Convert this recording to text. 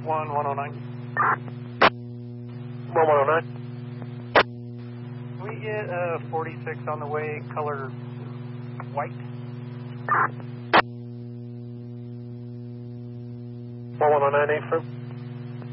1109. 1109. We get 46 on the way, color white. 1109, affirm.